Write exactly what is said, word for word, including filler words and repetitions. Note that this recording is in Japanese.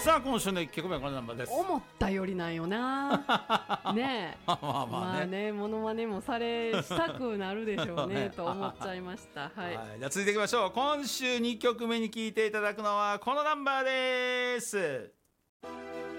さあ今週のいっきょくめはこのナンバーです。 思ったよりなんよなねえまあまあまあね、 まあね、モノマネもされしたくなるでしょうねねと思っちゃいましたはい、 はい、じゃあ続いていきましょう。今週にきょくめに聴いていただくのはこのナンバーです。